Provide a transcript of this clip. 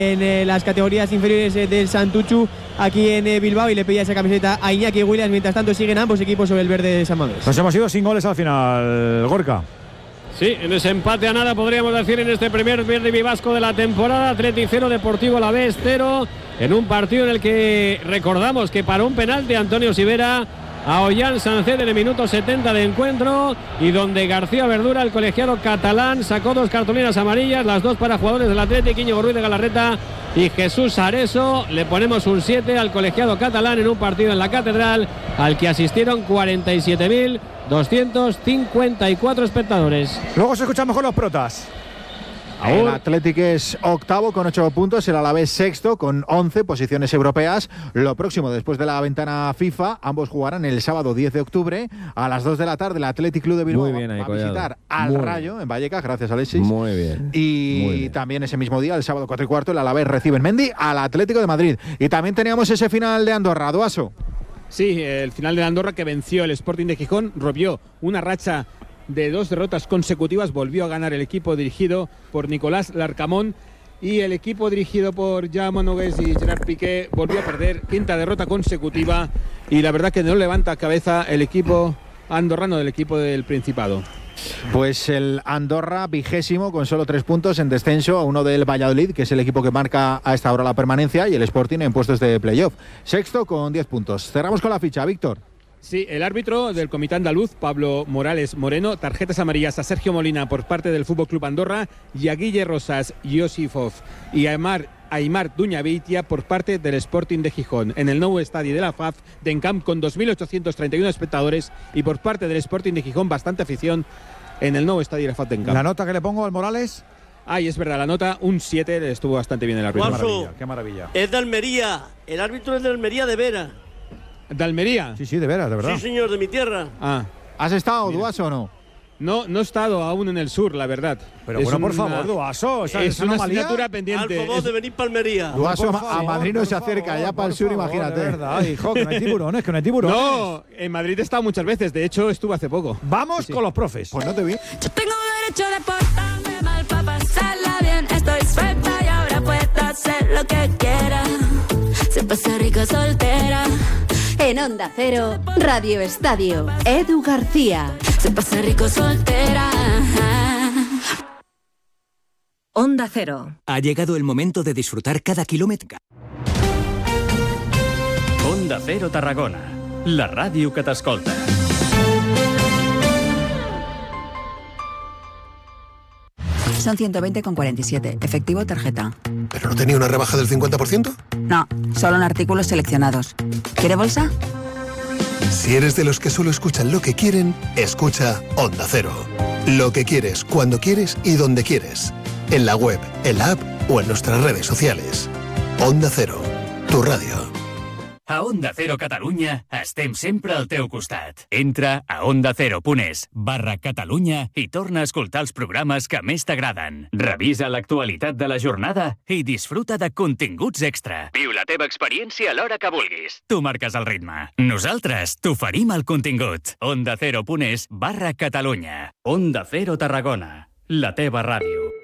en las categorías inferiores del Santuchu aquí en Bilbao, y le pedía esa camiseta a Iñaki Williams. Mientras tanto siguen ambos equipos sobre el verde de San Mamés. Nos hemos ido sin goles al final, Gorka. Sí, en ese empate a nada podríamos decir en este primer derbi vasco de la temporada. Athletic 0, Deportivo Alavés 0, en un partido en el que recordamos que para un penalti Antonio Sivera a Ollán Sánchez en el minuto 70 de encuentro, y donde García Verdura, el colegiado catalán, sacó 2 cartulinas amarillas, las 2 para jugadores del Athletic, Íñigo Ruiz de Galarreta y Jesús Areso. Le ponemos un 7 al colegiado catalán en un partido en la Catedral al que asistieron 47.254 espectadores. Luego se escuchan mejor los protas. El Athletic es octavo con 8 puntos, el Alavés sexto con 11 posiciones europeas. Lo próximo después de la ventana FIFA, ambos jugarán el sábado 10 de octubre a las 2 de la tarde. El Athletic Club de Bilbao va a visitar al Rayo en Vallecas, gracias Alexis. Muy bien. Y también ese mismo día, el sábado 4 y cuarto, el Alavés recibe en Mendy al Atlético de Madrid. Y también teníamos ese final de Andorra, Duaso. Sí, el final de Andorra que venció el Sporting de Gijón, rompió una racha de 2 derrotas consecutivas, volvió a ganar el equipo dirigido por Nicolás Larcamón, y el equipo dirigido por Jaume Nogués y Gerard Piqué volvió a perder, 5ª derrota consecutiva, y la verdad que no levanta cabeza el equipo andorrano del equipo del Principado. Pues el Andorra 20º con solo 3 puntos en descenso a uno del Valladolid, que es el equipo que marca a esta hora la permanencia, y el Sporting en puestos de playoff. Sexto con 10 puntos. Cerramos con la ficha, Víctor. Sí, el árbitro del Comité Andaluz, Pablo Morales Moreno, tarjetas amarillas a Sergio Molina por parte del Fútbol Club Andorra y a Guille Rosas Josifov y a Aimar Duñabeitia por parte del Sporting de Gijón en el nuevo estadio de la FAF de Encamp con 2.831 espectadores, y por parte del Sporting de Gijón bastante afición en el nuevo estadio de la FAF de Encamp. ¿La nota que le pongo al Morales? Ay, es verdad, la nota un 7, estuvo bastante bien el árbitro. Qué maravilla. Es de Almería, el árbitro es de Almería de Vera. ¿De Almería? Sí, de veras, de verdad. Sí, señor, de mi tierra. ¿Has estado, Duaso, o no? No he estado aún en el sur, la verdad. Pero bueno, por favor, Duaso, es una asignatura pendiente. Al favor de venir para Almería. Duaso a Madrid no se acerca, ya para el sur, imagínate. De verdad, hijo, que no hay tiburones, que no hay tiburones. No, en Madrid he estado muchas veces, de hecho estuve hace poco. Vamos con los profes. Pues no te vi. Yo tengo derecho de portarme mal para pasarla bien. Estoy suelta y ahora puedo hacer lo que quiera. Se pasa rico soltera. En Onda Cero, Radio Estadio, Edu García. Se pasa rico soltera. Onda Cero. Ha llegado el momento de disfrutar cada kilómetro. Onda Cero Tarragona, la ràdio que t'escolta. Son 120,47. Efectivo tarjeta. ¿Pero no tenía una rebaja del 50%? No, solo en artículos seleccionados. ¿Quiere bolsa? Si eres de los que solo escuchan lo que quieren, escucha Onda Cero. Lo que quieres, cuando quieres y donde quieres. En la web, en la app o en nuestras redes sociales. Onda Cero, tu radio. A Onda Cero Catalunya estem sempre al teu costat. Entra a ondacero.es/Catalunya i torna a escoltar els programes que més t'agraden. Revisa l'actualitat de la jornada i disfruta de continguts extra. Viu la teva experiència a l'hora que vulguis. Tu marques el ritme. Nosaltres t'oferim el contingut. ondacero.es/Catalunya. Onda Cero Tarragona, la teva ràdio.